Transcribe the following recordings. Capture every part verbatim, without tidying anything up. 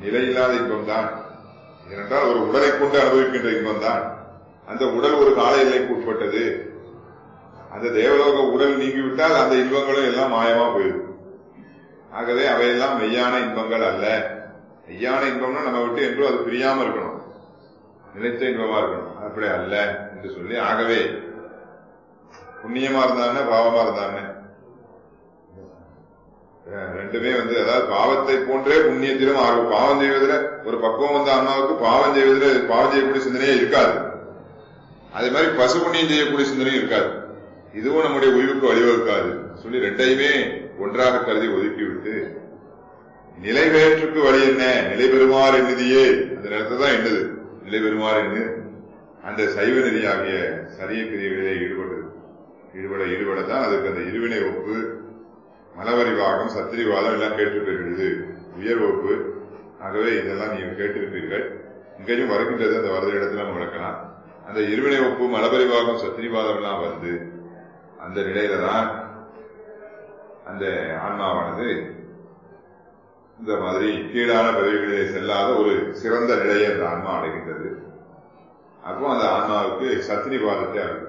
நிலையில்லாத இன்பம் தான். ஏனென்றால் ஒரு உடலை கொண்டு அனுபவிக்கின்ற இன்பம் தான். அந்த உடல் ஒரு கால எல்லைக்கு உட்பட்டது. அந்த தேவலோக உடல் நீங்கிவிட்டால் அந்த இன்பங்களும் எல்லாம் மாயமா போயிடும். ஆகவே அவையெல்லாம் மெய்யான இன்பங்கள் அல்ல. மெய்யான இன்பம்னா நம்ம விட்டு என்றும் அது பிரியாம இருக்கணும், நிலைத்த இன்பமா இருக்கணும். அப்படி அல்ல என்று சொல்லி, ஆகவே புண்ணியமா இருந்தானே பாவமா இருந்தானே ரெண்டுமே வந்து, அதாவது பாவத்தை போன்றே புண்ணியத்திலும் ஆகும். பாவம் செய்வதில் ஒரு பக்குவம் வந்த அம்மாவுக்கு பாவம் செய்வதில் பாவம் செய்யக்கூடிய சிந்தனையே இருக்காது. அதே மாதிரி பசு புண்ணியம் செய்யக்கூடிய சிந்தனையும் இருக்காது. இதுவும் நம்முடைய உயிருக்கு வழிவகுக்காது சொல்லி ரெண்டையுமே ஒன்றாக கருதி ஒதுக்கிவிட்டு, நிலை பெயற்றுக்கு வழி என்ன? நிலை பெறுமாறு எண்ணுதியே, அந்த நேரத்தை தான் என்னது நிலை பெறுமாறு எண்ணு. அந்த சைவ நெறியாகிய சரிய கிரியைகளிலே ஈடுபடு ஈடுபட ஈடுபடத்தான் அதுக்கு அந்த இருவினை ஒப்பு, மலவரிவாகம், சத்திரிவாதம் எல்லாம் கேட்டிருப்பீர்கள். உயர் வகுப்பு. ஆகவே இதெல்லாம் நீங்கள் கேட்டிருப்பீர்கள். இங்கேயும் வருகின்றது, அந்த வரத இடத்துல நம்ம விளக்கலாம். அந்த இருவினை ஒப்பு, மலபரிவாகம், சத்திரிவாதம் எல்லாம் வந்து அந்த நிலையில தான் அந்த ஆன்மாவானது இந்த மாதிரி கீழான பதவிகளிலே செல்லாத ஒரு சிறந்த நிலையை அந்த ஆன்மா அடைகின்றது. அப்போ அந்த ஆன்மாவுக்கு சத்திரிவாதத்தை அடைகின்றார்.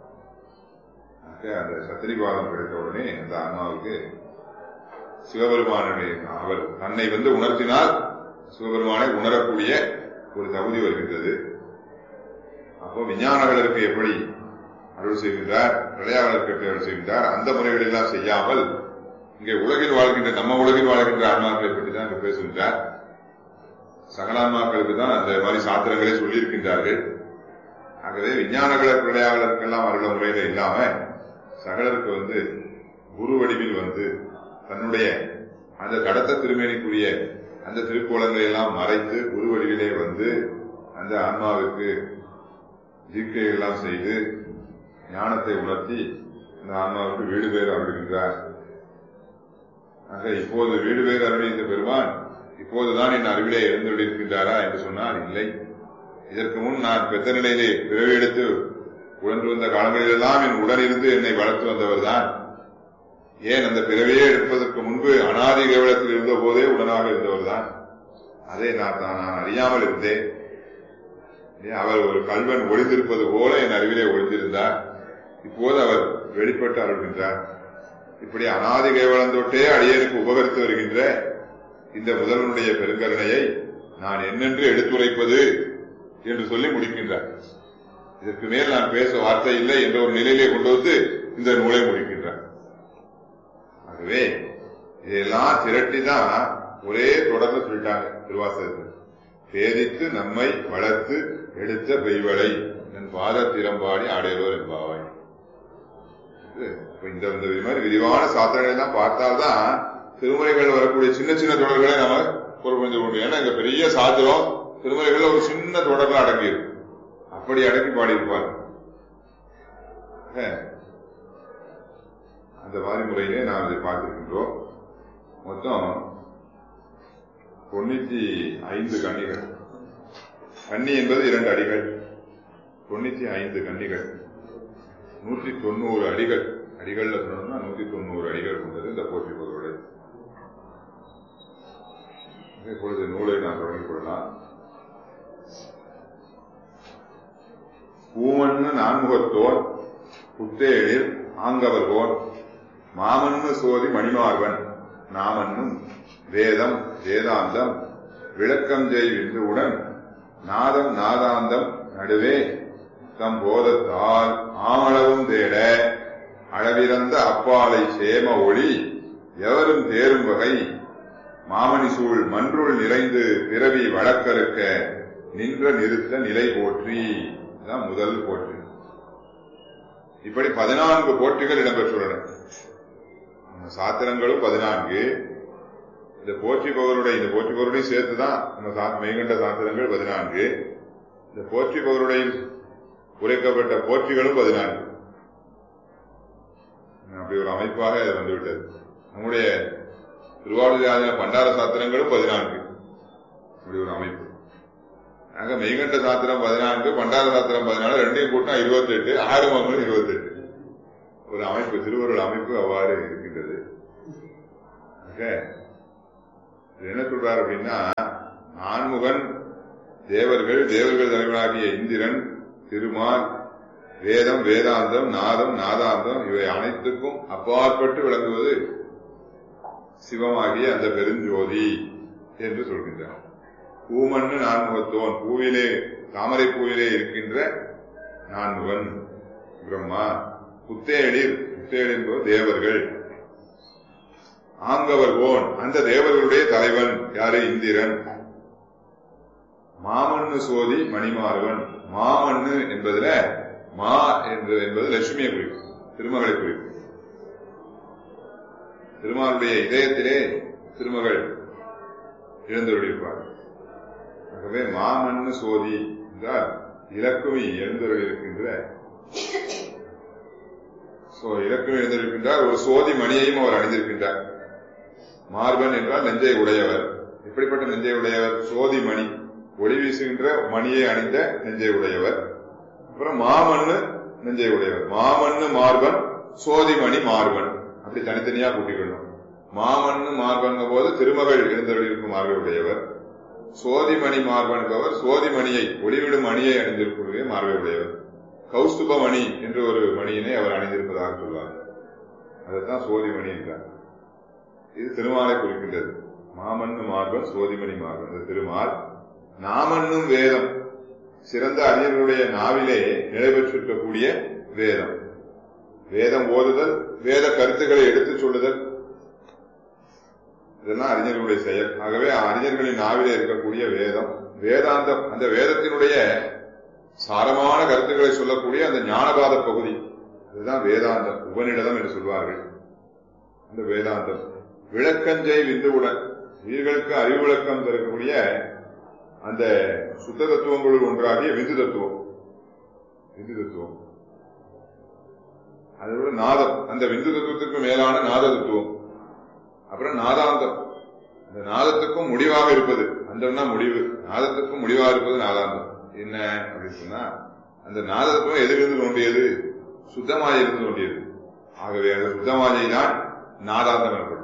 அந்த சத்திரிவாதம் கிடைத்த உடனே அந்த ஆன்மாவுக்கு சிவபெருமானுடைய, அவர் தன்னை வந்து உணர்த்தினால் சிவபெருமானை உணரக்கூடிய ஒரு தகுதி வருகின்றது. அப்போ விஞ்ஞானங்களுக்கு எப்படி அருள் செய்கின்றார், பிரளயாளருக்கு எப்படி அருள் செய்கின்றார், அந்த முறைகளெல்லாம் செய்யாமல் இங்கே உலகில் வாழ்கின்ற, நம்ம உலகில் வாழ்கின்ற ஆன்மாக்களை பற்றி தான் இங்கு பேசுகின்றார். சகலான்மாக்களுக்கு தான் அந்த மாதிரி சாத்திரங்களை சொல்லியிருக்கின்றார்கள். ஆகவே விஞ்ஞானங்கள பிரளயாளருக்கெல்லாம் அருள முறையில இல்லாம சகலருக்கு வந்து குரு வடிவில் வந்து தன்னுடைய அந்த கடத்த திருமேனிக்குரிய அந்த திருக்கோலங்களை எல்லாம் மறைத்து குரு வடிவிலே வந்து அந்த ஆன்மாவுக்கு ஜீக்கை எல்லாம் செய்து ஞானத்தை உணர்த்தி அந்த ஆன்மாவுக்கு வீடு பேர் அருள்கின்றார். ஆக இப்போது வீடு பேர் அருளி இந்த பெருமான் இப்போதுதான் என் அறிவிலே எழுந்துள்ளிருக்கின்றாரா என்று சொன்னால் இல்லை. இதற்கு முன் நான் பெத்த நிலையிலே பிறவி எடுத்து உழன்று வந்த காலங்களிலெல்லாம் என் உடனிருந்து என்னை வளர்த்து வந்தவர் தான். ஏன் அந்த பிறவியே எடுப்பதற்கு முன்பு அனாதி கேவலத்தில் இருந்த போதே உடனாக இருந்தவர் தான். அதை நான் நான் அறியாமல் இருந்தேன். அவர் ஒரு கல்வன் ஒளிந்திருப்பது போல என் அறிவிலே ஒளிந்திருந்தார். இப்போது அவர் வெளிப்பட்டு அருள்கின்றார். இப்படி அனாதி கேவலம் தொட்டே அடியனுக்கு உபகரித்து வருகின்ற இந்த முதல்வனுடைய பெருங்கருணையை நான் என்னென்று எடுத்துரைப்பது என்று சொல்லி முடிக்கின்றார். இதற்கு மேல் நான் பேச வார்த்தை இல்லை என்ற ஒரு நிலையிலே கொண்டு வந்து இந்த நூலை முடிக்கின்றார். ஆகவே இதெல்லாம் திரட்டிதான் ஒரே தொடர்ந்து சொல்லிட்டாங்க திருவாசகத்தில். பேதித்து நம்மை வளர்த்து எடுத்த பெய்வளை என் பாத திறம்பாடி ஆடையவர் என்பாவாய். இந்த மாதிரி விரிவான சாத்திரங்களை எல்லாம் பார்த்தால்தான் திருமுறைகள் வரக்கூடிய சின்ன சின்ன தொடர்களை நம்ம பொருள் புரிந்து கொண்டு. ஏன்னா இந்த பெரிய சாத்திரம் திருமுறைகள் ஒரு சின்ன தொடர்கள் அடங்கியிருக்கு. அப்படி அடக்கி பாடியிருப்பார். அந்த மாதிரி முறையிலே நாம் இதை பார்த்திருக்கின்றோம். மொத்தம் தொண்ணூத்தி ஐந்து கன்னிகள். கன்னி என்பது இரண்டு அடிகள். தொண்ணூத்தி ஐந்து கன்னிகள், நூற்றி தொண்ணூறு அடிகள். அடிகள்ல சொன்னோம்னா நூத்தி தொண்ணூறு அடிகள் கொண்டது இந்த போற்றி பொருளோடு. இப்பொழுது நூலை நான் தொடங்கிக் கொள்ளலாம். பூமண்ணு நான்முகத்தோன் புத்தேழில் ஆங்கவர்கோன் மாமண்ணு சோதி மணிமார்வன் நாமன்னும் வேதம் வேதாந்தம் விளக்கம் செய்வின்றுடன் நாதம் நாதாந்தம் நடுவே தம் போதத்தால் ஆமளவும் தேட அளவிறந்த அப்பாலை சேம ஒளி எவரும் தேரும் வகை மாமணி சூழ் மன்றுள் நிறைந்து பிறவி வழக்கறுக்க நின்ற நிறுத்த நிலை போற்றி. இதுதான் முதல் போற்றி. இப்படி பதினான்கு போற்றிகள் இடம்பெற்றுள்ளன. சாத்திரங்களும் பதினான்கு. இந்த போற்றி பகருடைய இந்த போற்றி பகருடையும் சேர்த்துதான் நம்ம மெய்கண்ட சாத்திரங்கள் பதினான்கு. இந்த போற்றி பகருடைய உரைக்கப்பட்ட போற்றிகளும் பதினான்கு. அப்படி ஒரு அமைப்பாக அது வந்துவிட்டது. நம்முடைய திருவாவூர் பண்டார சாத்திரங்களும் பதினான்கு. அப்படி ஒரு அமைப்பு. ஆக மெய்கண்ட சாத்திரம் பதினான்கு, பண்டார சாத்திரம் பதினாலு, ரெண்டையும் கூட்டம் இருபத்தி எட்டு, ஆறு மங்களும் இருபத்தி எட்டு. ஒரு அமைப்பு, திருவருள் அமைப்பு அவ்வாறு இருக்கின்றது. என்ன சொல்றாரு அப்படின்னா, நான்முகன், தேவர்கள், தேவர்கள் தலைவனாகிய இந்திரன், திருமால், வேதம், வேதாந்தம், நாதம், நாதாந்தம் இவை அனைத்துக்கும் அப்பாற்பட்டு விளங்குவது சிவமாகிய அந்த பெருஞ்சோதி என்று சொல்கின்றார். பூமண்ணு நான்முகத்தோன், பூவிலே தாமரை பூவிலே இருக்கின்ற நான்முகன் பிரம்மா. புத்தேளிர், புத்தேளிர் என்பது தேவர்கள். ஆங்கவர் கோன், அந்த தேவர்களுடைய தலைவன் யாரு? இந்திரன். மாமண்ணு சோதி மணிமார்வன், மாமண்ணு என்பதுல மா என்று என்பது லட்சுமியை குறிக்கும், திருமகளை குறிக்கும். திருமாலுடைய இதயத்திலே திருமகள் எழுந்தருளியிருப்பார். ஆகவே மாமண்ணு சோதி என்றால் இலக்குமி எழுந்தருளியிருக்கின்ற இலக்குமி எழுந்திருக்கின்றார். ஒரு சோதி மணியையும் அவர் அணிந்திருக்கின்றார். மார்பன் என்றால் நெஞ்சை உடையவர். எப்படிப்பட்ட நெஞ்சை உடையவர்? சோதி மணி, ஒளி வீசுகின்ற மணியை அணிந்த நெஞ்சை உடையவர். அப்புறம் மாமண்ணு நெஞ்சை உடையவர். மாமண்ணு மார்பன், சோதிமணி மார்பன், அப்படி தனித்தனியா கூட்டிக்கணும். மாமண்ணு மார்பன் போது திருமகள் எழுந்தருளிருக்கும் மார்பை உடையவர். சோதிமணி மார்பன் என்பவர் சோதிமணியை, ஒளிவிடும் மணியை அணிந்திருக்கக்கூடிய மார்பை உடையவர். கௌஸ்துப மணி என்று ஒரு மணியினை அவர் அணிந்திருப்பதாக சொல்வார். அதைத்தான் சோதிமணி என்றார். இது திருமாலை குறிக்கின்றது. மாமண்ணு மார்பன், சோதிமணி மார்பன், இந்த திருமால். நாமன்னும் வேதம், சிறந்த அறிஞர்களுடைய நாவிலே நிலை பெற்றிருக்கக்கூடிய வேதம். வேதம் ஓதுதல், வேத கருத்துக்களை எடுத்துச் சொல்லுதல், இதெல்லாம் அறிஞர்களுடைய செயல். ஆகவே அறிஞர்களின் நாவிலே இருக்கக்கூடிய வேதம், வேதாந்தம், அந்த வேதத்தினுடைய சாரமான கருத்துக்களை சொல்லக்கூடிய அந்த ஞானபாத பகுதி, அதுதான் வேதாந்தம், உபநிடதம் என்று சொல்வார்கள். அந்த வேதாந்தம் விளக்கஞ்சை விந்துவுடன், உயிர்களுக்கு அறிவு விளக்கம் தரக்கூடிய அந்த சுத்த தத்துவங்களுள் ஒன்றாகிய விந்து தத்துவம். விந்து தத்துவம் அதோட நாதம், அந்த விந்து தத்துவத்திற்கு மேலான நாத தத்துவம். அப்புறம் நாதாந்தம், அந்த நாதத்துக்கும் முடிவாக இருப்பது, அந்தம்னா முடிவு, நாதத்துக்கும் முடிவாக இருப்பது நாதாந்தம். என்ன அப்படின்னு சொன்னா, அந்த நாதத்துவம் எதிலிருந்து தோன்றியது? சுத்தமாயை இருந்து தோன்றியது. ஆகவே அந்த சுத்தமாயை தான் நாதாந்தம் எனப்படும்.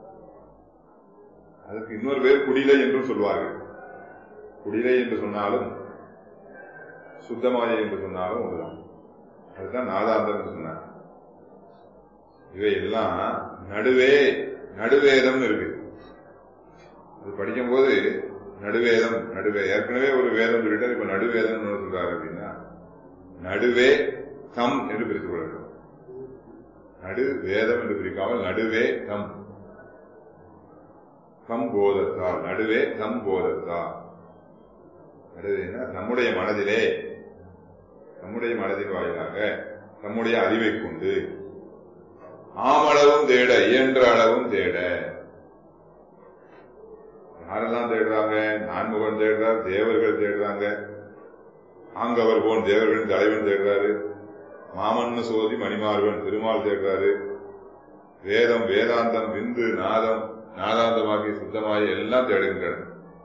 அதுக்கு இன்னொரு பேர் குடிலை என்றும் சொல்வார்கள். குடிலை என்று சொன்னாலும் சுத்தமாயை என்று சொன்னாலும் ஒன்றுதான். அதுதான் நாதாந்தம் என்று சொன்னார். இவை எல்லாம் நடுவே நடுவேதம் இருக்கு. அது படிக்கும் போது நடுவேதம், நடுவே ஏற்கனவே ஒரு வேதம் சொல்லிட்டார், இப்ப நடுவேதம் சொல்றாரு. அப்படின்னா நடுவே தம் என்று பிரித்துக் கொள்ள வேண்டும். நடு வேதம் என்று பிரிக்காமல் நடுவே தம், தம் போதத்தா, நடுவே தம் போதத்தா. நடுவேனா நம்முடைய மனதிலே, நம்முடைய மனதின் வாயிலாக நம்முடைய அறிவை கொண்டு ஆமளவும் தேட, இயன்ற அளவும் தேட. யாரெல்லாம் தேடுறாங்க? நான்முகன் தேடுறார், தேவர்கள் தேடுறாங்க, ஆங்கவர் போன் தேவர்களின் தலைவன் தேடுறாரு, மாமண்ணு சோதி மணிமார்வன் திருமால் தேடுறாரு, வேதம், வேதாந்தம், விந்து, நாதம், நாதாந்தமாகி சுத்தமாகி எல்லாம் தேடுகின்றன.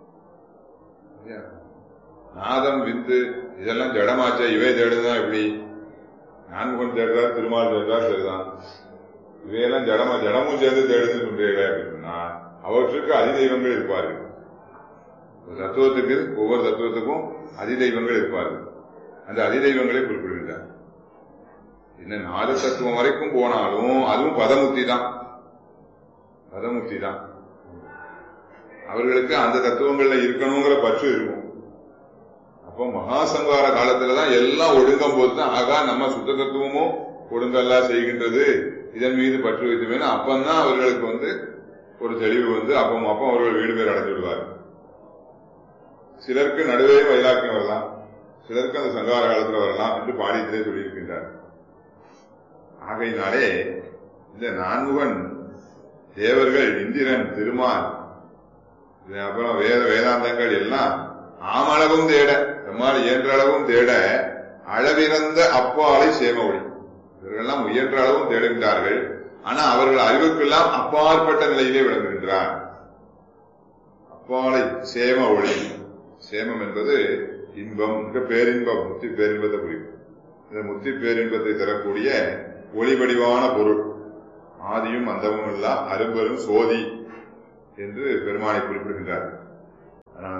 நாதம், விந்து இதெல்லாம் ஜடமாச்சா, இவை தேடுதான் எப்படி? நான்முகன் தேடுறார், திருமால் தேடுறார், சரிதான். இவையெல்லாம் ஜடமா, ஜடமும் சேர்ந்து தேடுன்னு சொல்றீங்களே அப்படின்னா, அவற்றுக்கு அதிதெய்வங்கள் இருப்பார்கள். தத்துவத்துக்கு, ஒவ்வொரு தத்துவத்துக்கும் அதிதெய்வங்கள் இருப்பார்கள். அந்த அதிதெய்வங்களை குறிப்பிடுகின்றார். என்ன நாத தத்துவம் வரைக்கும் போனாலும் அதுவும் பதமுத்தி தான், பதமுத்தி தான். அவர்களுக்கு அந்த தத்துவங்கள்ல இருக்கணுங்கிற பற்று இருக்கும். அப்போ மகாசங்கார காலத்துலதான் எல்லாம் ஒடுங்கும் போதுதான், ஆகா நம்ம சுத்த தத்துவமும் ஒடுங்கெல்லாம் செய்கின்றது, இதன் மீது பற்று வைத்துவேன். அப்பந்தான் அவர்களுக்கு வந்து ஒரு தெளிவு வந்து அப்போ அப்போ அவர்கள் வீடு பேர் அடைந்து விடுவார்கள். சிலருக்கு நடுவே வைராக்கியம் வரலாம், சிலருக்கு அந்த சங்கார காலத்தில் வரலாம் என்று பாடியத்திலே சொல்லியிருக்கின்றார். ஆகையினாலே இந்த நான்முகன், தேவர்கள், இந்திரன், திருமால், அப்புறம் வேத வேதாந்தங்கள் எல்லாம் ஆமளவும் தேட, நம்மால் இயன்ற அளவும் தேட, அளவிறந்த அப்பாலை சேமவழி. இவர்களெல்லாம் முயன்ற அளவும் தேடுகின்றார்கள். ஆனா அவர்கள் அறிவுக்கெல்லாம் அப்பாற்பட்ட நிலையிலே விளங்குகின்றார். அப்பாலை சேம ஒளி. சேமம் என்பது இன்பம், மிக பேரின்பம், முத்தி பேரின்பத்தை குறிக்கும். இந்த முத்தி பேரின்பத்தை தரக்கூடிய ஒளி வடிவான பொருள், ஆதியும் அந்தமும் இல்லா அரும்பெரும் சோதி என்று பெருமானை குறிப்பிடுகின்றார். அதனாலதான்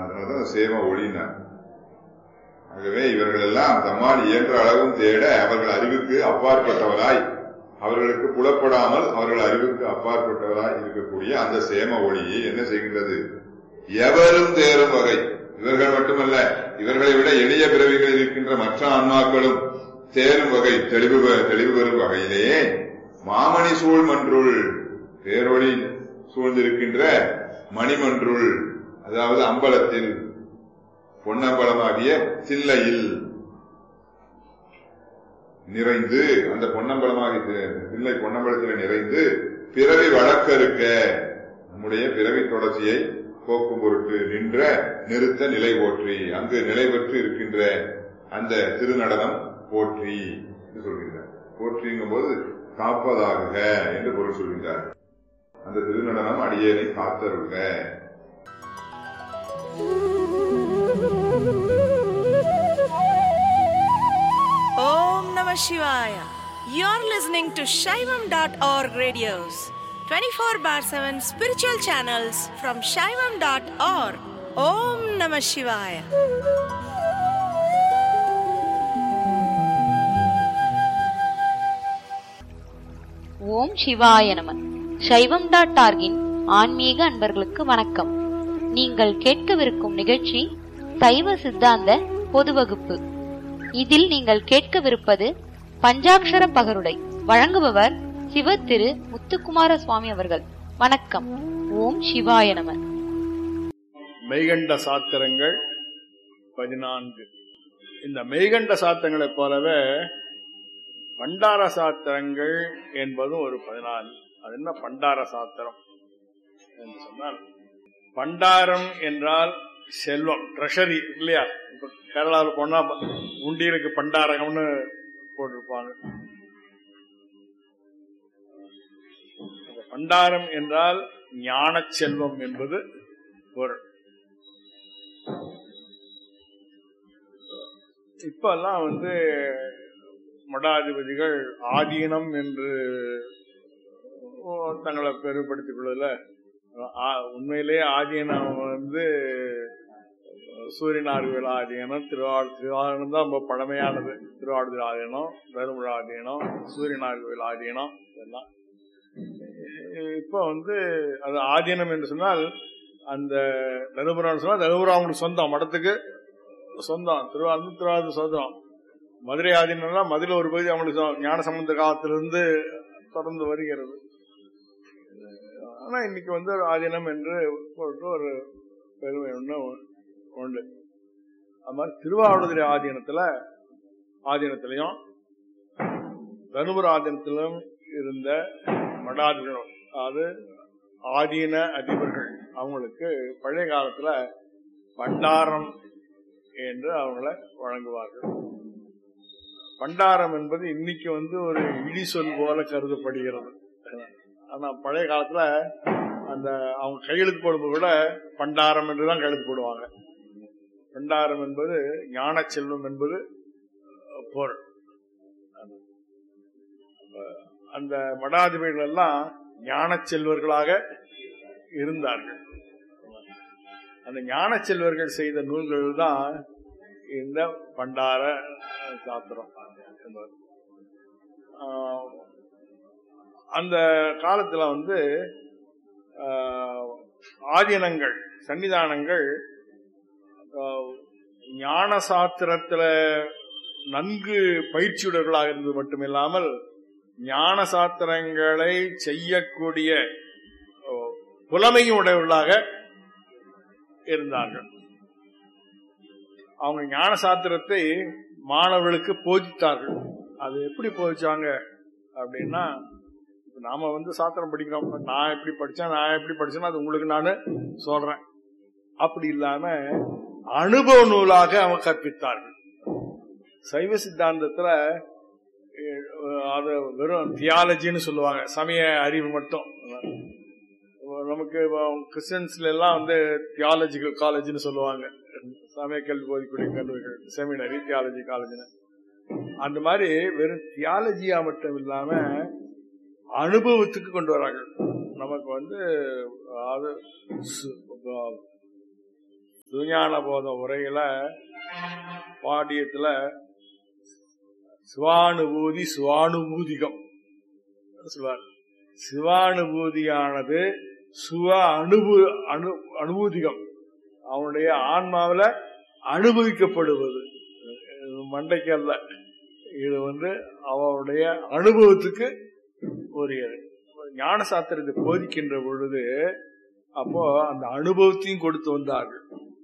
அந்த சேம ஒளினார். ஆகவே இவர்கள் எல்லாம் தம்மால் இயன்ற அளவும் தேட அவர்கள் அறிவுக்கு அப்பாற்பட்டவராய், அவர்களுக்கு புலப்படாமல் அவர்கள் அறிவுக்கு அப்பாற்பட்டவராய் இருக்கக்கூடிய அந்த சேம ஒளியை என்ன செய்கின்றது? எவரும் தேரும் வகை, இவர்கள் மட்டுமல்ல, இவர்களை விட எளிய பிறவிகளில் இருக்கின்ற மற்ற ஆன்மாக்களும் தேரும் வகை, தெளிவு தெளிவு பெறும் வகையிலேயே மாமணி சூழ் மன்றுள், பேரொளி சூழ்ந்திருக்கின்ற மணிமன்றுள், அதாவது அம்பலத்தில், பொன்னம்பலமாகிய தில்லையில் நிறைந்து, அந்த பொன்னம்பலமாகிய தில்லை பொன்னம்பலத்தில் நிறைந்து பிறவி வழக்கறுக்க, நம்முடைய பிறவி தொடர்ச்சியை போக்கும் பொருட்டு நின்ற நிறுத்த நிலை போற்றி, அங்கு நிலை பெற்று இருக்கின்ற அந்த திருநடனம் போற்றி என்று சொல்கின்றார். போற்றிங்கும் போது காப்பதாக என்று பொருள் சொல்கின்றார். அந்த திருநடனம் அடியேனை காத்தருக. Om Namah Shivaya. You're listening to Shaivam dot org radios, twenty-four bar seven spiritual channels from Shaivam dot org. Om Namah Shivaya. ஓம் சிவாய நம. சைவம் டாட் ஆர்கின் ஆன்மீக அன்பர்களுக்கு வணக்கம். நீங்கள் கேட்கவிருக்கும் நிகழ்ச்சி சைவ சித்தாந்த பொது வகுப்பு. இதில் நீங்கள் கேட்கவிருப்பது பஞ்சாட்சர பகருடை. வழங்குபவர் சிவ திரு முத்துக்குமார சுவாமி அவர்கள். வணக்கம். ஓம் சிவாய நம. மெய்கண்ட சாத்திரங்கள் பதினான்கு. இந்த மெய்கண்ட சாத்திரங்களைப் போலவே பண்டார சாத்திரங்கள் என்பதும் ஒரு பதினான்கு. அது என்ன பண்டார சாத்திரம் என்று சொன்னால், பண்டாரம் என்றால் செல்வம், ட்ரெஷரி இல்லையா? இப்ப கேரளாவில் போனா உண்டியலுக்கு பண்டாரகம்னு போட்டிருப்பாங்க. பண்டாரம் என்றால் ஞான செல்வம் என்பது பொருள். இப்பெல்லாம் வந்து மடாதிபதிகள் ஆதீனம் என்று தங்களை பெருப்படுத்திக் கொள்ளல. உண்மையிலேயே ஆதீனம் வந்து சூரியனார்வேல் ஆதீனம், திருவாடு திருவாரணம் தான் ரொம்ப பழமையானது. திருவாடுதுறை ஆதீனம், தருமபுர ஆதீனம், சூரியனார்வேல் ஆதீனம் இதெல்லாம். இப்போ வந்து அது ஆதீனம் என்று சொன்னால், அந்த தருமபுரம் சொன்னால் தருமபுரம் அவங்களுக்கு சொந்தம், மடத்துக்கு சொந்தம். திருவாரூர் திருவாரூர் சொந்தம். மதுரை ஆதீனம்னா மதுரை ஒரு பகுதி அவங்களுக்கு ஞான சம்பந்த காலத்திலிருந்து தொடர்ந்து வருகிறது. ஆனா இன்னைக்கு வந்து ஒரு ஆதீனம் என்று போட்டு ஒரு பெருமை ஒண்ணு உண்டு. அது மாதிரி திருவாவடுதுறை ஆதீனத்துல ஆதீனத்திலையும் தனுபுர ஆதீனத்திலும் இருந்த மடாதிபதிகள், அதாவது ஆதீன அதிபர்கள், அவங்களுக்கு பழைய காலத்துல பண்டாரம் என்று அவங்கள வழங்குவார்கள். பண்டாரம் என்பது இன்னைக்கு வந்து ஒரு இடி சொல் போல கருதப்படுகிறது. ஆனா பழைய காலத்துல அந்த அவங்க கையெழுத்து போடும்போது கூட பண்டாரம் என்றுதான் கையெழுத்து போடுவாங்க. பண்டாரம் என்பது ஞான செல்வம் என்பது பொருள். அந்த மடாதிபதிகள் எல்லாம் ஞான செல்வர்களாக இருந்தார்கள். அந்த ஞான செல்வர்கள் செய்த நூல்கள் தான் இந்த பண்டார சாத்திரம். அந்த காலத்துல வந்து ஆதீனங்கள், சன்னிதானங்கள் ஞான சாத்திரத்துல நன்கு பயிற்சியுடையவர்களாக இருந்தது மட்டுமில்லாமல் ஞான சாத்திரங்களை செய்யக்கூடிய புலமையும் உடையவர்களாக இருந்தார்கள். அவங்க ஞான சாத்திரத்தை மாணவர்களுக்கு போதித்தார்கள். அது எப்படி போதிச்சாங்க அப்படின்னா, நாம வந்து சாத்திரம் படிக்கிறோம், நான் எப்படி படிச்சேன் நான் எப்படி படிச்சேன்னா அது உங்களுக்கு நான் சொல்றேன். அப்படி இல்லாம அனுபவ நூலாக அவங்க கற்பித்தார்கள். சைவ சித்தாந்தத்துல அது வெறும் தியாலஜின்னு சொல்லுவாங்க, சமய அறிவு மட்டும். நமக்கு கிறிஸ்டியன்ஸ்ல எல்லாம் வந்து தியாலஜிக்கல் காலேஜ்னு சொல்லுவாங்க, சமய கல்வி போதிக்கூடிய கல்லூரிகள், செமினரி தியாலஜி காலேஜ்னு. அந்த மாதிரி வெறும் தியாலஜியா மட்டும் இல்லாம அனுபவத்துக்கு கொண்டு வராங்க. நமக்கு வந்து அது சிவஞான போத உரையில பாடியத்துல சிவானுபூதி சிவானுபூதிகம் சொல்வார். சிவானுபூதியானது சுவ அனுபூ அனு அனுபூதிகம் அவனுடைய ஆன்மாவில அனுபவிக்கப்படுவது, மண்டைக்கு அல்ல. இது வந்து அவனுடைய அனுபவத்துக்கு உரியது. ஞான சாஸ்திரத்தை போதிக்கின்ற பொழுது அப்போ அந்த அனுபவத்தையும் கொடுத்து வந்தார்கள்.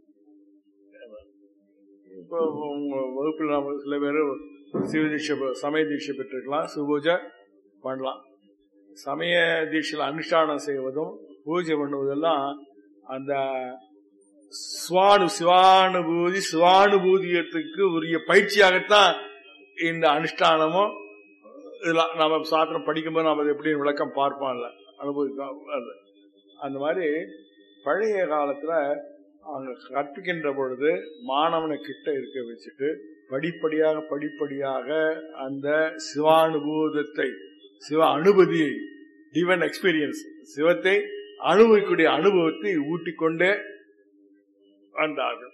இப்போ உங்க வகுப்பில் நம்ம சில பேர் சிவ தீட்சை சமய தீட்சை பெற்றிருக்கலாம், சிவபூஜை பண்ணலாம். சமய தீட்சையில் அனுஷ்டானம் செய்வதும் பூஜை பண்ணுவதெல்லாம் அந்த சுவானு சிவானுபூதி சிவானுபூதியத்துக்கு உரிய பயிற்சியாகத்தான் இந்த அனுஷ்டானமும் இதெல்லாம் நம்ம சாஸ்திரம் படிக்கும்போது நம்ம எப்படி விளக்கம் பார்ப்போம்ல, அனுபவிக்க. அந்த மாதிரி பழைய காலத்துல அவங்க கற்பிக்கின்ற பொழுது மாணவனை கிட்ட இருக்க வச்சுட்டு படிப்படியாக படிப்படியாக அந்த சிவானுபூதத்தை சிவ அனுபதியை டிவைன் எக்ஸ்பீரியன்ஸ் சிவத்தை அனுபவிக்கூடிய அனுபவத்தை ஊட்டிக்கொண்டே வந்தார்கள்.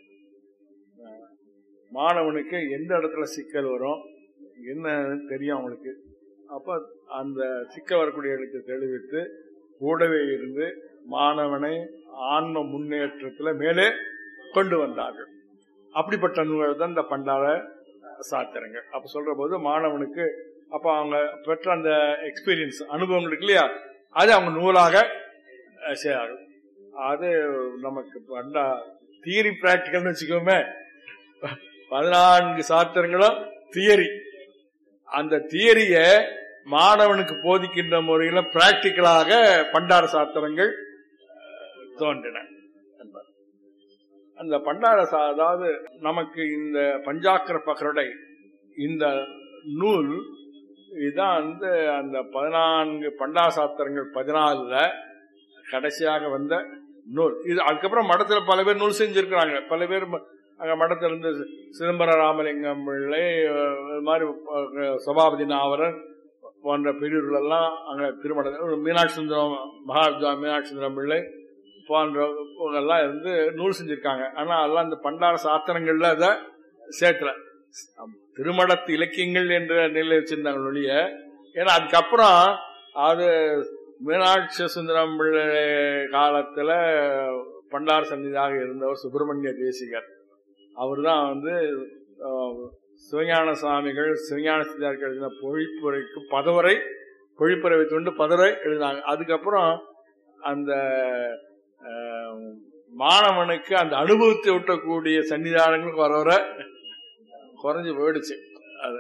மாணவனுக்கு எந்த இடத்துல சிக்கல் வரும் என்ன தெரியும் அவனுக்கு. அப்ப அந்த சிக்கல் வரக்கூடிய இடத்தை தெளிவித்து கூடவே இருந்து மாணவனை ஆன்ம முன்னேற்றத்துல மேலே கொண்டு வந்தார்கள். அப்படிப்பட்ட நூல்கள் தான் இந்த பண்டார சாத்திரங்கள். அப்ப சொல்ற போது மாணவனுக்கு அப்ப அவங்க பெற்ற அந்த எக்ஸ்பீரியன்ஸ் அனுபவங்கள் இருக்கு இல்லையா, அது அவங்க நூலாக செய்யார்கள். அது நமக்கு பண்டா தியரி பிராக்டிக்கல்னு வச்சுக்கோமே. பதினான்கு சாத்திரங்களும் தியரி. அந்த தியரிய மாணவனுக்கு போதிக்கின்ற முறையில பிராக்டிக்கலாக பண்டார சாத்திரங்கள் தோன்றின. அந்த பண்டார அதாவது நமக்கு இந்த பஞ்சாக்கர பகருடை இந்த நூல் இதுதான் வந்து அந்த பதினான்கு பண்டார சாத்திரங்கள் பதினாலுல கடைசியாக வந்த நூல். இது அதுக்கப்புறம் மடத்துல பல பேர் நூல் செஞ்சிருக்கிறாங்க. பல பேர் அங்க மடத்துல இருந்து சிதம்பர ராமலிங்கம் பிள்ளை, மாதிரி சபாபதி நாவரன் போன்ற பெரியவர்கள் எல்லாம் அங்க திருமண மீனாட்சி சுந்தரம் மகாத்மா மீனாட்சி சுந்தரம் பிள்ளை போன்றவங்கெல்லாம் இருந்து நூல் செஞ்சிருக்காங்க. ஆனா அதெல்லாம் இந்த பண்டார சாத்திரங்கள்ல அதை சேர்க்கல. திருமடத்து இலக்கியங்கள் என்ற நிலையில் வச்சிருந்தாங்க ஒழிய. ஏன்னா அதுக்கப்புறம் அது மீனாட்சி சுந்தரம் பிள்ளை காலத்துல பண்டார சன்னிதியாக இருந்தவர் சுப்பிரமணிய தேசிகர். அவர் தான் வந்து சிவஞான சுவாமிகள் சிவஞான சித்தார்கள் எழுதின பொழிப்புரைக்கு பதவரை பொழிப்புரை வைத்துண்டு பதவரை எழுதினாங்க. அதுக்கப்புறம் அந்த மாணவனுக்கு அந்த அனுபவத்தை ஊட்டக்கூடிய சன்னிதானங்களுக்கு வர வர குறைஞ்சு போயிடுச்சு. அது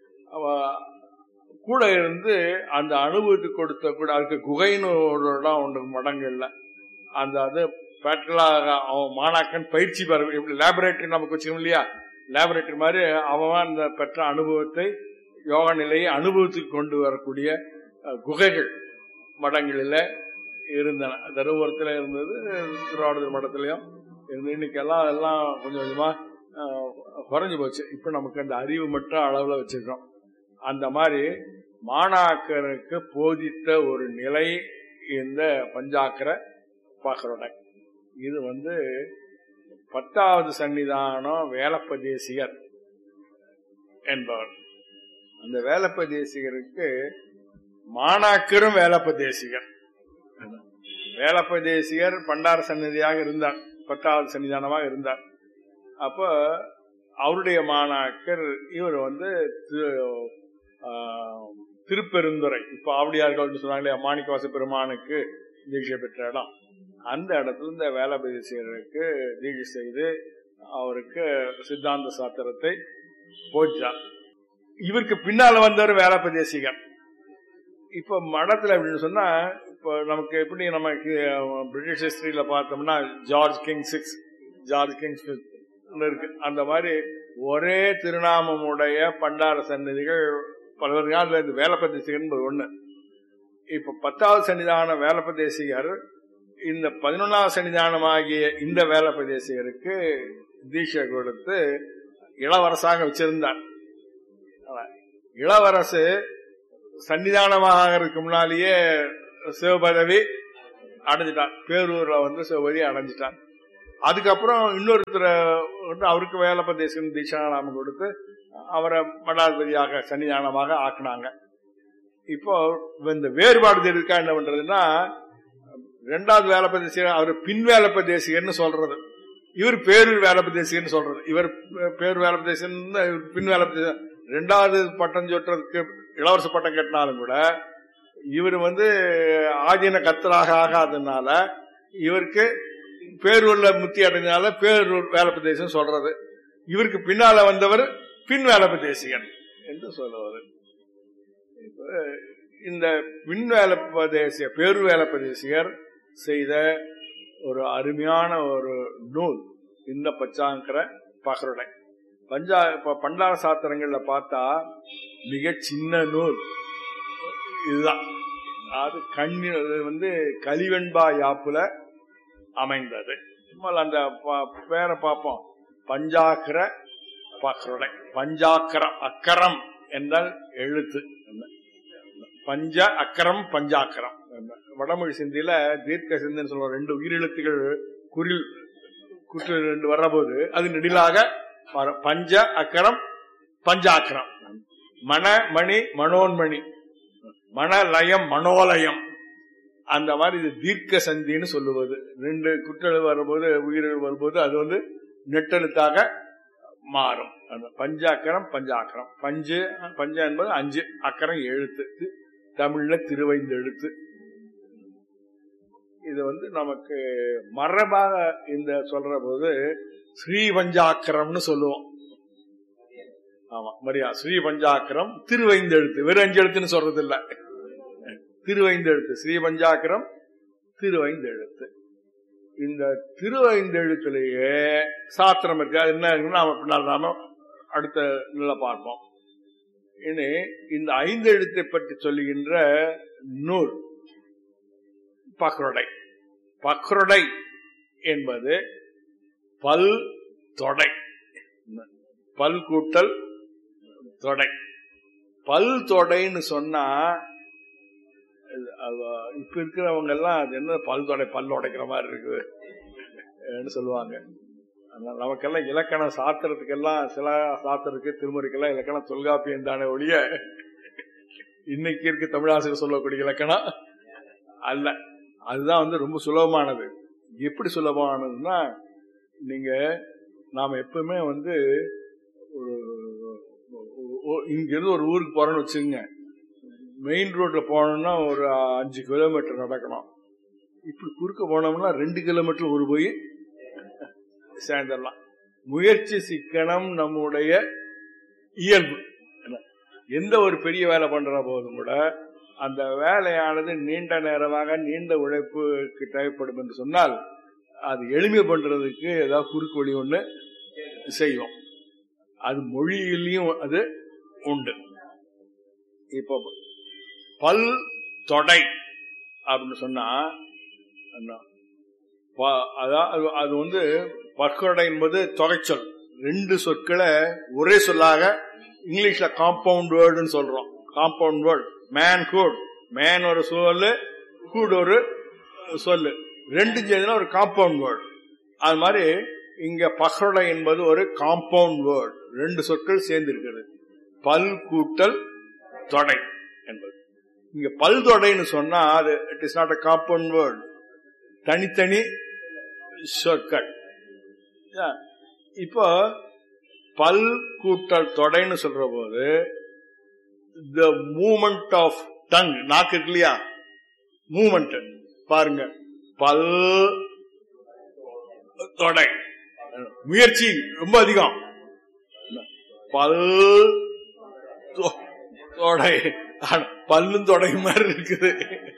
கூட இருந்து அந்த அனுபவத்துக்கு கொடுத்த கூட அதுக்கு குகைன்னு ஒரு இடம் உண்டு மடங்கள்ல. அந்த அது பிராக்டிகலாக அவன் மாணாக்கன் பயிற்சி பெற எப்படி லேபரேட்டரி நமக்கு வச்சுக்கணும் இல்லையா, லேபரேட்டரி மாதிரி அவன் அந்த பெற்ற அனுபவத்தை யோக நிலையை அனுபவத்துக்கு கொண்டு வரக்கூடிய குகைகள் மடங்களில் இருந்தன. தருமபுரத்தில் இருந்தது, திருவாவடுதுறை மடத்திலையும் இருந்து. இன்னைக்கு எல்லாம் எல்லாம் கொஞ்சம் கொஞ்சமா குறைஞ்சு போச்சு. இப்ப நமக்கு அந்த அறிவு மட்டும் அளவுல வச்சிருக்கோம். அந்த மாதிரி மாணாக்கருக்கு போதித்த ஒரு நிலை இந்த பஞ்சாக்கர பாக்கரோட. இது வந்து பத்தாவது சன்னிதானம் வேலப்ப தேசிகர் என்பவர். அந்த வேலப்ப தேசிகருக்கு மாணாக்கரும் வேலப்ப தேசிகர். வேலப்ப தேசிகர் பண்டார சந்நிதியாக இருந்தார், பத்தாவது சன்னிதானமாக இருந்தார். அப்ப அவருடைய மாணாக்கர் இவர் வந்து திருப்பெருந்துறை, இப்ப ஆவடியார்கள் சொன்னாங்களே மாணிக்கவாச பெருமானுக்கு தீட்சை பெற்ற இடம், அந்த இடத்துல இந்த வேலப்ப தேசிகருக்கு தீட்சை செய்து அவருக்கு சித்தாந்த சாத்திரத்தை போச்சார். இவருக்கு பின்னால வந்தவர் வேலப்ப தேசிகர். இப்ப மடத்துல அப்படின்னு சொன்னா, இப்ப நமக்கு எப்படி நமக்கு பிரிட்டிஷ் ஹிஸ்டரியில பார்த்தோம்னா George king six George king இருக்கு. அந்த மாதிரி ஒரே திருநாமமுடைய பண்டார சந்நிதிகள் பல்வேறு காலத்துல இந்த வேலப்ப தேசிகர் என்பது ஒண்ணு. இப்ப பத்தாவது சன்னிதான வேலப்ப தேசிகர் இந்த பதினொன்னாவது சன்னிதானமாகிய இந்த வேலப்ப தேசிகருக்கு தீட்சை கொடுத்து இளவரசாக வச்சிருந்தார். இளவரசு சன்னிதானமாக இருக்கு முன்னாலேயே சிவபதவி அடைஞ்சிட்டான். பேரூர்ல வந்து சிவபதி அடைஞ்சிட்டான். அதுக்கப்புறம் இன்னொருத்தர் அவருக்கு வேலப்ப தேசிகன் தீட்சாநாமம் கொடுத்து அவரை மடாதிபதியாக சன்னிதானமாக ஆக்குனாங்க. இப்போ இந்த வேறுபாடு தெரிவிக்கா என்ன பண்றதுன்னா, ரெண்டாவது வேலப்ப தேசிகன் அவர் பின் வேலப்ப தேசிகன்னு சொல்றது, இவர் பேரூர் வேலப்ப தேசிகன்னு சொல்றது. இவர் பேர் வேலப்ப தேசிகன், பின் வேலப்ப தேசிகன். ரெண்டாவது பட்டம் சொற்றதுக்கு இளவரச பட்டம் கட்டினாலும் கூட இவர் வந்து ஆதீன கர்த்தராக ஆகாதனால இவருக்கு பேரூர்ல முத்தி அடைஞ்சனால பேரூர் வேலப்ப தேசிகன் சொல்றது. இவருக்கு பின்னால வந்தவர் பின் வேலப்ப தேசிகன் என்று சொல்லுவார். இந்த பின் வேலப்ப தேசிய பேரூர் வேலப்ப தேசிகர் செய்த ஒரு அருமையான ஒரு நூல் இந்த பஞ்சாங்கர பகருடை. பஞ்சா பண்டார சாத்திரங்கள்ல பார்த்தா மிக சின்ன நூல் இதுதான். அது கண்ணி வந்து கலிவெண்பா யாப்புல அமைந்தது. அந்த பேரை பார்ப்போம், பஞ்சாக்கர பகருடை. பஞ்சாக்கரம், அக்கரம் என்றால் எழுத்து, பஞ்ச அக்கரம் பஞ்சாக்கரம். வடமொழி சிந்தியில தீர்க்க சிந்தின்னு சொல்ற ரெண்டு உயிரெழுத்துகள் குறில் குற்று ரெண்டு வர்றபோது அது நெடிலாக பஞ்ச அக்கரம் பஞ்சாக்கரம். மன மணி மனோன்மணி, மனலயம் மனோலயம், அந்த மாதிரி இது தீர்க்க சந்தின்னு சொல்லுவது. ரெண்டு குற்றெழு வரும்போது உயிரெழு வரும்போது அது வந்து நெட்டெழுத்தாக மாறும். பஞ்சாக்கரம் பஞ்சாக்கரம். பஞ்சு பஞ்ச என்பது அஞ்சு, அக்கரம் எழுத்து, தமிழ்ல திருவைந்து எழுத்து. இது வந்து நமக்கு மரபாக இந்த சொல்ற போது ஸ்ரீ பஞ்சாக்கரம்னு சொல்லுவோம். ஆமா, மரியா ஸ்ரீ பஞ்சாக்கரம் திருவைந்து எழுத்து, வெறும் அஞ்சு எழுத்துன்னு சொல்றது இல்ல, திருவைந்து எழுத்து. ஸ்ரீ பஞ்சாக்கரம் திருவைந்து எழுத்து. இந்த திருவைந்து எழுத்துலேயே சாத்திரம் இருக்கு. அது என்ன இருக்குன்னு நாம பின்னால் நாம அடுத்த நிலை பார்ப்போம். இனி இந்த ஐந்து எழுத்தை பற்றி சொல்லுகின்ற நூல் பக்ருடை. பக்ருடை என்பது பல் தொடை, பல் கூட்டல் தொடை. பல் தொடைன்னு சொன்னா இப்ப இருக்கிறவங்க எல்லாம் அது என்ன பல் தொடை, பல் உடைக்கிற மாதிரி இருக்குது சொல்லுவாங்க. நமக்கெல்லாம் இலக்கணம் சாத்திரத்துக்கெல்லாம், சில சாத்திரத்துக்கு திருமுறைக்கெல்லாம் இலக்கணம் தொல்காப்பியம் தானே ஒழிய இன்னைக்கு இருக்கு தமிழாசிரியர் சொல்லக்கூடிய இலக்கணம் அல்ல. அதுதான் வந்து ரொம்ப சுலபமானது. எப்படி சுலபமானதுன்னா, நீங்க நாம எப்பவுமே வந்து ஒரு இங்கிருந்து ஒரு ஊருக்கு போறோம்னு வச்சுங்க, மெயின் ரோட்ல போனோம்னா ஒரு அஞ்சு கிலோமீட்டர் நடக்கணும். இப்படி குறுக்க போனோம்னா ரெண்டு கிலோமீட்டர் ஒரு போய் சேர்ந்துடலாம். முயற்சி சிக்கனம் நம்முடைய இயல்பு. எந்த ஒரு பெரிய வேலை பண்ற போதும் கூட அந்த வேலையானது நீண்ட நேரமாக நீண்ட உழைப்புக்கு தேவைப்படும் என்று சொன்னால் அது எளிமை பண்றதுக்கு ஏதாவது குறுக்கு வழி ஒண்ணு செய்வோம். அது மொழியிலையும் அது உண்டு. இப்போ பல் தொடை அப்படின்னு சொன்னா அதாவது அது வந்து பற்கொடை என்பது தொகைச்சொல். ரெண்டு சொற்களை ஒரே சொல்லாக இங்கிலீஷ்ல காம்பவுண்ட் வேர்டுன்னு சொல்றோம். Compound word man hood, man ஒரு சொல்லு, ஹுட் ஒரு சொல்லு, ரெண்டு சேர்ந்தா ஒரு காம்பவுண்ட் வேர்டு. அது மாதிரி இங்க பக்ரோடை என்பது ஒரு காம்பவுண்ட் வேர்டு, ரெண்டு சொற்கள் சேர்ந்து இருக்கிறது. பல் கூட்டல் தொடை என்பது. இங்க பல் தொடைன்னு சொன்னா அது it is not a compound word, தனித்தனி சொற்கள். இப்போ பல் கூட்டல் தொடைன்னு சொல்ற போது the movement of tongue, நாக்கு இருக்கு இல்லையா, மூமெண்ட் பாருங்க. பல் தொடை, முயற்சி ரொம்ப அதிகம். பல் தொடை, பல்லும் தொடை மாதிரி இருக்குது.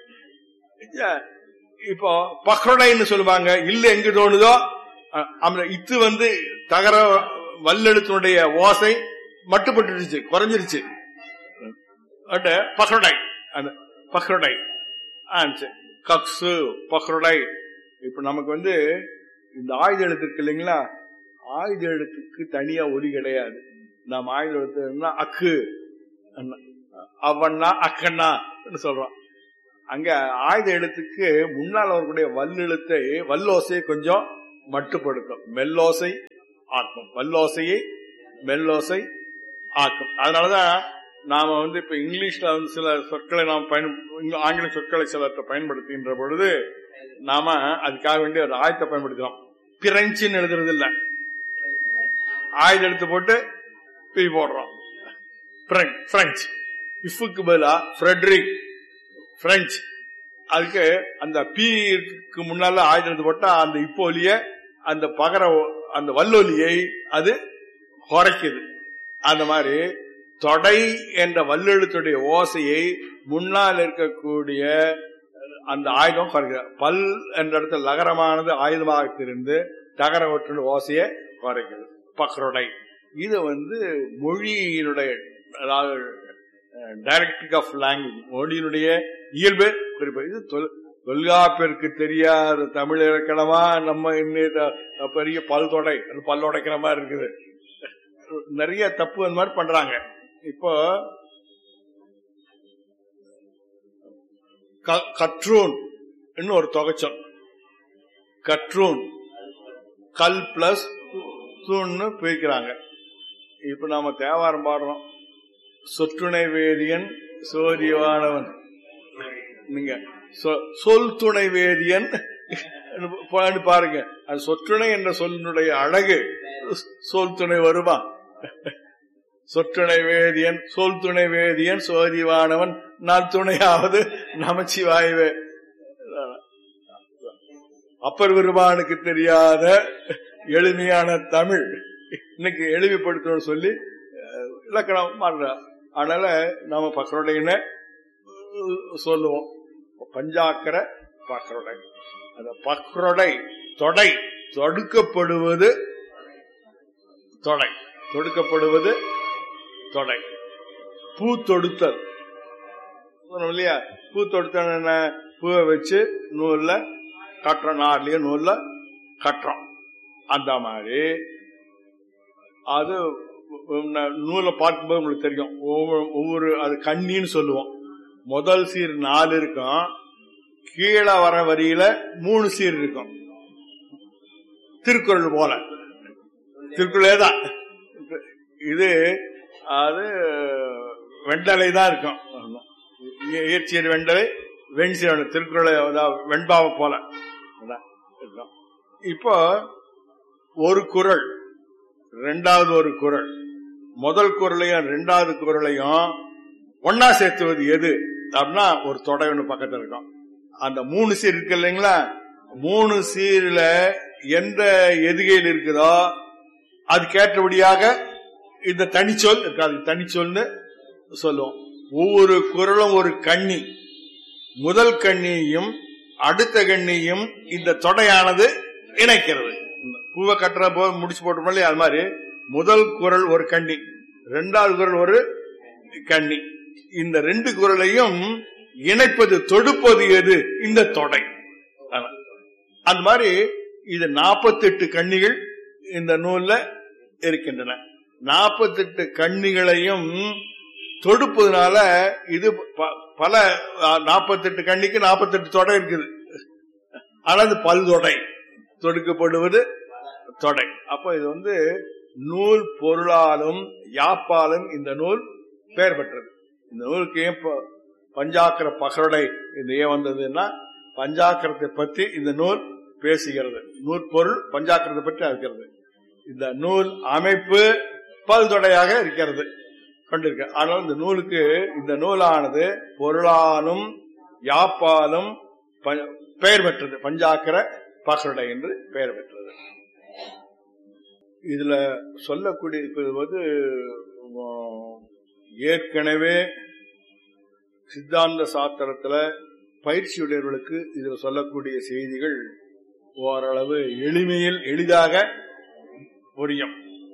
இப்போ பக்ரோடைன்னு சொல்லுவாங்க. இல்ல எங்க தோணுதோ அந்த இத்து வந்து தகர வல்லெழுத்தினுடைய ஓசை மட்டுப்பட்டுருச்சு, குறைஞ்சிருச்சு. பக்ரோடை, அந்த பக்ரோடை கக்ஸு பக்ரோடை. இப்ப நமக்கு வந்து இந்த ஆயுத எழுத்து இருக்கு இல்லைங்களா, ஆயுத எழுத்துக்கு தனியா ஒலி கிடையாது. நம்ம ஆயுத எழுத்துனா அக்கு அவன்னா அக்கண்ணா சொல்றோம். அங்க ஆயுத எழுத்துக்கு முன்னால் அவர்களுடைய வல்லெழுத்தை வல்லோசையை கொஞ்சம் மட்டுப்படுத்தும். மெல்லோசை ஆக்கும், வல்லோசையை மெல்லோசை ஆக்கும். அதனாலதான் நாம வந்து இப்ப இங்கிலீஷ்ல வந்து சில சொற்களை நாம் பயன் ஆங்கில சொற்களை சிலத்தை பயன்படுத்துகின்ற பொழுது நாம அதுக்காக வேண்டிய ஒரு ஆயத்தை பயன்படுத்துறோம். பிரெஞ்சுன்னு எழுதுறது இல்ல, ஆயுத எடுத்து போட்டு பி போடுறோம். பிரெஞ்சு இஃப்க்கு பதிலா ஃப்ரெட்ரிக் பிரெஞ்சு. அதுக்கு அந்த பீக்கு முன்னால ஆயுத எடுத்து போட்டா அந்த இப்போ ஒலிய அந்த பகர அந்த வல்லொலியை அது குறைக்குது. அந்த மாதிரி தொடை என்ற வல்லெழுத்துடைய ஓசையை முன்னால் இருக்கக்கூடிய அந்த ஆயுதம் குறைக்கிறது. பல் என்ற இடத்துல லகரமானது ஆயுதமாக இருந்து தகர ஒற்று ஓசையை குறைக்கிறது. பக்ரோடை இது வந்து மொழியினுடைய அதாவது டைரக்டிக் ஆஃப் லாங்குவேஜ், மொழியினுடைய இயல்பு குறிப்பு. இது தொல்காப்பிற்கு தெரியாத தமிழ் இலக்கணமா நம்ம இன்னும் பெரிய பல் தொடை பல் உடைக்கிற மாதிரி இருக்குது. நிறைய தப்பு அந்த மாதிரி பண்றாங்க. இப்போ கற்றூன் இன்னும் ஒரு தொகைச்சொல், கற்றூன் கல் பிளஸ் தூன்னு பிரிக்கிறாங்க. இப்ப நாம தேவாரம் பாடுறோம், சொற்றுணை வேதியன் சோதிவானவன். நீங்க சொல் துணை வேதியன் பாருங்க, அது சொற்றுணை என்ற சொல்லினுடைய அழகு. சொல் துணை வருமா? சொற்றுணை வேதியன் சொல் துணை வேதியன் சோதிவானவன் நாள் துணையாவது நமச்சிவாயவே. அப்பர் பெருமானுக்கு தெரியாத எளிமையான தமிழ் இன்னைக்கு எளிமைப்படுத்தணும்னு சொல்லி இலக்கணம் மாறுற. அதனால நாம பக்ரோடைன்னு சொல்லுவோம். பஞ்சாக்கர பக்ரோடை. அந்த பக்ரோடை தொடை தொடுக்கப்படுவது தொடை தொடுக்கப்படுவது தொடை. பூ தொடுத்தல் இல்லையா? பூ தொடுத்தல் என்ன? பூவை வச்சு நூல்ல கட்டுறோம், நார்லயே நூல்ல கட்டுறோம். அந்த மாதிரி அது நூலை பார்க்கும்போது உங்களுக்கு தெரியும். ஒவ்வொரு அது கண்ணின்னு சொல்லுவோம். முதல் சீர் நாலு இருக்கும், கீழே வர வரியில மூணு சீர் இருக்கும். திருக்குறள் போல திருக்குறளே தான் இது. அது வெண்டலை தான் இருக்கும். இயற்சியர் வெண்டலை வெண்சீர் திருக்குறளை வெண்பாவை போல இருக்கும். இப்போ ஒரு குறள், ரெண்டாவது ஒரு குறள், முதல் குறளையும் ரெண்டாவது குறளையும் ஒன்னா சேர்த்துவது எது அப்படின்னா ஒரு தொடை ஒண்ணு பக்கத்துல இருக்கும். அந்த மூணு சீர் இருக்கு இல்லைங்களா? மூணு சீர்ல எந்த எதுகையில் இருக்குதோ அது கேட்டபடியாக இந்த தனிச்சொல் இருக்காது. தனிச்சொல்னு சொல்லுவோம். ஒவ்வொரு குறளும் ஒரு கண்ணி, முதல் கண்ணியையும் அடுத்த கண்ணியும் இந்த தொடையானது இணைக்கிறது. பூவை கட்டுற போது முடிச்சு போட்டோம். அது மாதிரி முதல் குறள் ஒரு கண்ணி, இரண்டாவது குறள் ஒரு கண்ணி. இந்த ரெண்டு குறளையும் இணைப்பது தொடுப்பது எது? இந்த தொடை. அந்த மாதிரி இது நாற்பத்தி எட்டு கண்ணிகள் இந்த நூல்ல இருக்கின்றன. நாற்பத்தி எட்டு கண்ணிகளையும் தொடுப்பதுனால இது பல நாற்பத்தி எட்டு கண்ணிக்கு நாற்பத்தி எட்டு தொடை இருக்குது. ஆனா இது பல் தொடை, தொடுக்கப்படுவது தொடை. அப்ப இது வந்து நூல் பொருளாலும் யாப்பாலும் இந்த நூல் பெயர் பெற்றது. இந்த நூலுக்கு ஏன் பஞ்சாக்கர பகரடை இது ஏன் வந்ததுன்னா பஞ்சாக்கரத்தை பற்றி இந்த நூல் பேசுகிறது. நூற்பொருள் பஞ்சாக்கரத்தை பற்றி இருக்கிறது. இந்த நூல் அமைப்பு பல் தொடையாக இருக்கிறது கொண்டிருக்க. ஆனால் இந்த நூலுக்கு இந்த நூலானது பொருளாலும் யாப்பாலும் பெயர் பெற்றது. பஞ்சாக்கர பகரடை என்று பெயர் பெற்றது. இதுல சொல்லக்கூடிய வந்து ஏற்கனவே சித்தாந்த சாஸ்திரத்துல பயிற்சியுடையவர்களுக்கு இதுல சொல்லக்கூடிய செய்திகள் ஓரளவு எளிமையில் எளிதாக புரியும்.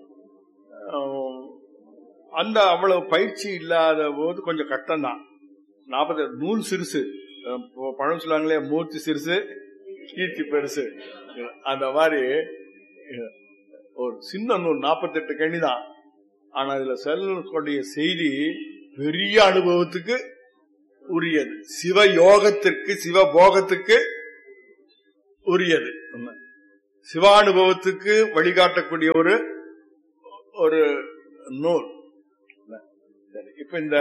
அந்த அவ்வளவு பயிற்சி இல்லாத போது கொஞ்சம் கஷ்டம் தான். நாற்பது நூல் சிறுசு, பழம் சொல்லுவாங்களே மூர்த்தி சிறுசு கீர்த்தி பெருசு. அந்த மாதிரி ஒரு சின்ன நூல் நாற்பத்தி எட்டு கண்ணி தான். ஆனா இதுல சொல்லக்கூடிய செய்தி பெரிய அனுபவத்துக்கு உரியது, சிவ யோகத்திற்கு சிவபோகத்துக்கு உரியது. சிவானுபவத்துக்கு வழிகாட்டக்கூடிய ஒரு ஒரு நூல். இப்ப இந்த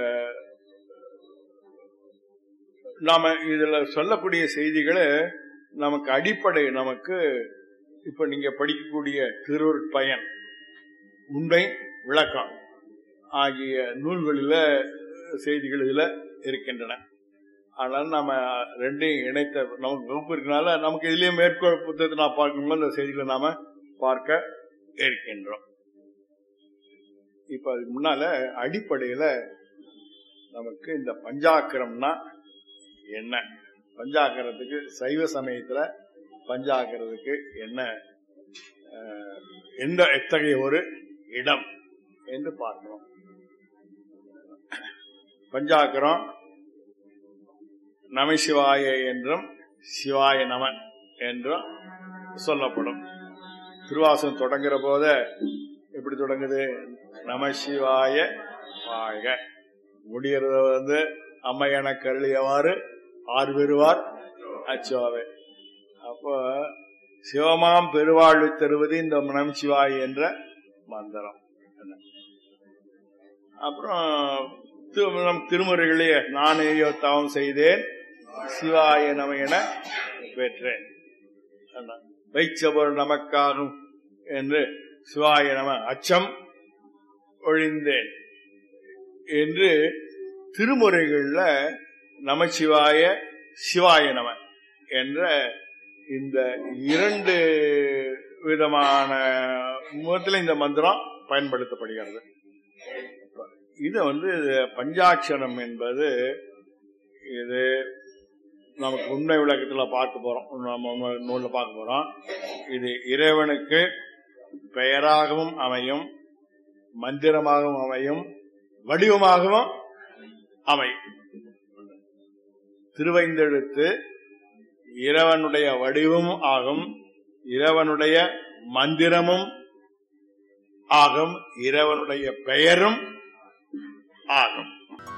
நாம இதுல சொல்லக்கூடிய செய்திகளை நமக்கு அடிப்படை, நமக்கு இப்ப நீங்க படிக்கக்கூடிய திருவருட்பயன், உண்மை விளக்கம் ஆகிய நூல்களில செய்திகள் இதுல இருக்கின்றன. அதனால நம்ம ரெண்டையும் இணைத்த நமக்கு வகுப்பு இருக்கனால நமக்கு இதுலயே மேற்கோள் புத்தகத்தை நான் பார்க்கணும், இந்த செய்திகளை நாம பார்க்க இருக்கின்றோம். இப்ப அதுக்கு முன்னால அடிப்படையில நமக்கு இந்த பஞ்சாக்கரம்னா என்ன, பஞ்சாக்கரத்துக்கு சைவ சமயத்துல பஞ்சாக்கரத்துக்கு என்ன, எந்த எத்தகைய ஒரு இடம் என்று பார்க்கிறோம். பஞ்சாக்கரம் நமசிவாய என்றும் சிவாய நமன் என்றும் சொல்லப்படும். திருவாசகம் தொடங்குற போத எப்படி தொடங்குது? நமசிவாய வாழ்க. முடியறத வந்து அம்மையன கருளியவாறு ஆறு பெறுவார் அச்சோவே. அப்போ சிவமாம் பெருவாழ்வு தருவது இந்த நமசிவாய என்ற மந்திரம். அப்புறம் நம் திருமுறைகளே நானேயோ தவம் செய்தேன் சிவாய நம என பெற்றேன், வைச்சபொருள் நமக்காகும் என்று சிவாய நம அச்சம் ஒழிந்தேன் என்று திருமுறைகள்ல நமசிவாய சிவாய நம என்ற இந்த இரண்டு விதமான முகத்தில் இந்த மந்திரம் பயன்படுத்தப்படுகிறது. இது வந்து பஞ்சாட்சரம் என்பது இது நமக்கு உண்மை விளக்கத்துல பார்க்க போறோம், நம்ம நூல்ல பார்க்க போறோம். இது இறைவனுக்கு பெயராகவும் அமையும், மந்திரமாகவும் அமையும், வடிவமாகவும் அமையும். திருவைந்தெழுத்து இறைவனுடைய வடிவமும் ஆகும், இறைவனுடைய மந்திரமும் ஆகும், இறைவனுடைய பெயரும் ஆகும்.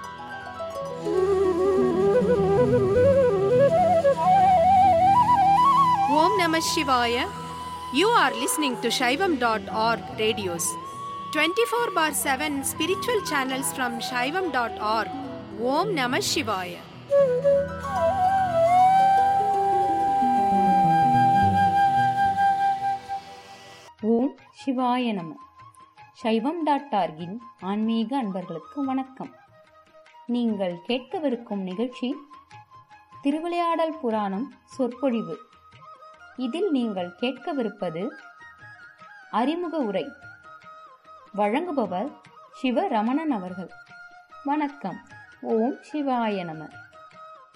Om Namah Shivaya. You are listening to Shaivam dot org radios. twenty-four bar seven spiritual channels from Shaivam dot org. Om Namah Shivaya. ஓம் சிவாய நம. சைவம் டாட் ஆர்கின் ஆன்மீக அன்பர்களுக்கு வணக்கம். நீங்கள் கேட்கவிருக்கும் நிகழ்ச்சி திருவிளையாடல் புராணம் சொற்பொழிவு. இதில் நீங்கள் கேட்கவிருப்பது அறிமுக உரை. வழங்குபவர் சிவ ரமணன் அவர்கள். வணக்கம். ஓம் சிவாய நம.